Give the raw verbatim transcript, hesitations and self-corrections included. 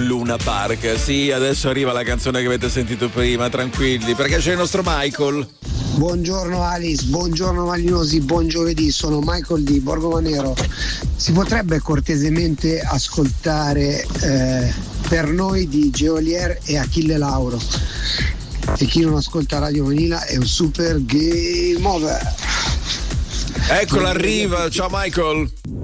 Luna Park. Sì, adesso arriva la canzone che avete sentito prima, tranquilli, perché c'è il nostro Michael. Buongiorno Alice, buongiorno Malinosi, buon giovedì, sono Michael di Borgo Manero. Si potrebbe cortesemente ascoltare eh, Per noi di Geolier e Achille Lauro. E chi non ascolta Radio Manila è un super game over. Eccola, arriva, ciao Michael.